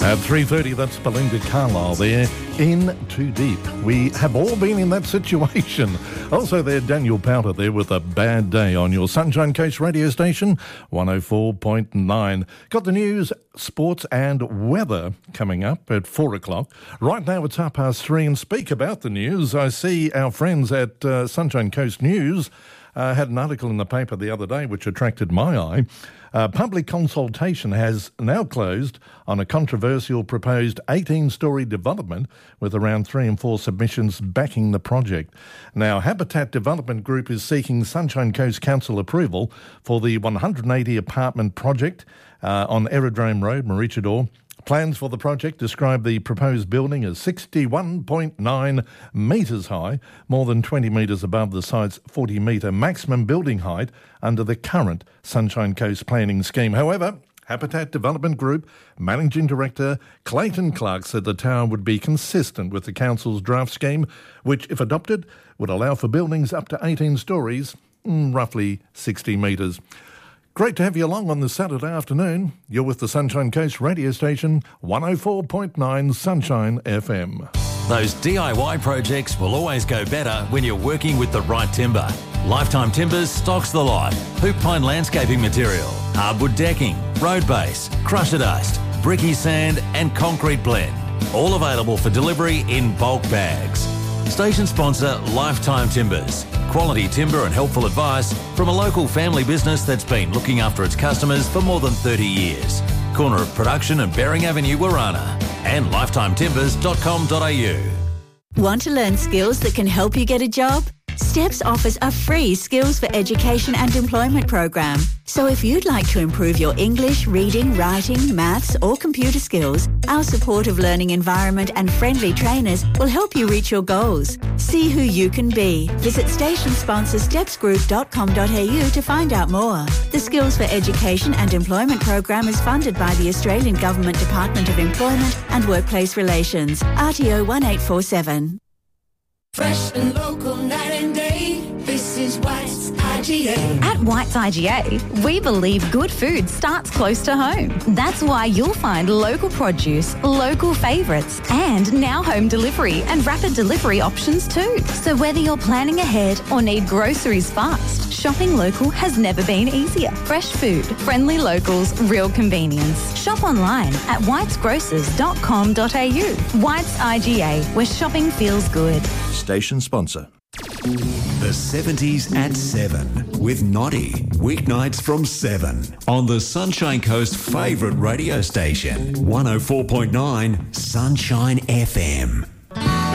At 3:30, that's Belinda Carlisle there, In Too Deep. We have all been in that situation. Also there, Daniel Powter there with A Bad Day on your Sunshine Coast radio station, 104.9. Got the news, sports and weather coming up at 4 o'clock. Right now it's 3:30 and speak about the news. I see our friends at Sunshine Coast News had an article in the paper the other day which attracted my eye. Public consultation has now closed on a controversial proposed 18-storey development with around 3 and 4 submissions backing the project. Now, Habitat Development Group is seeking Sunshine Coast Council approval for the 180 apartment project on Aerodrome Road, Maroochydore. Plans for the project describe the proposed building as 61.9 metres high, more than 20 metres above the site's 40-metre maximum building height under the current Sunshine Coast planning scheme. However, Habitat Development Group Managing Director Clayton Clark said the tower would be consistent with the council's draft scheme, which, if adopted, would allow for buildings up to 18 storeys, roughly 60 metres. Great to have you along on this Saturday afternoon. You're with the Sunshine Coast radio station, 104.9 Sunshine FM. Those DIY projects will always go better when you're working with the right timber. Lifetime Timbers stocks the lot. Hoop pine landscaping material, hardwood decking, road base, crusher dust, bricky sand and concrete blend. All available for delivery in bulk bags. Station sponsor Lifetime Timbers. Quality timber and helpful advice from a local family business that's been looking after its customers for more than 30 years. Corner of Production and Bering Avenue, Warana. And lifetimetimbers.com.au. Want to learn skills that can help you get a job? STEPS offers a free Skills for Education and Employment program. So if you'd like to improve your English, reading, writing, maths or computer skills, our supportive learning environment and friendly trainers will help you reach your goals. See who you can be. Visit station sponsor stepsgroup.com.au to find out more. The Skills for Education and Employment program is funded by the Australian Government Department of Employment and Workplace Relations, RTO 1847. Fresh and local night and day, this is White's IGA. At White's IGA, we believe good food starts close to home. That's why you'll find local produce, local favourites, and now home delivery and rapid delivery options too. So whether you're planning ahead or need groceries fast, shopping local has never been easier. Fresh food, friendly locals, real convenience. Shop online at whitesgrocers.com.au. White's IGA, where shopping feels good. Station sponsor. The 70s at 7 with Noddy. Weeknights from 7 on the Sunshine Coast favourite radio station, 104.9 Sunshine FM.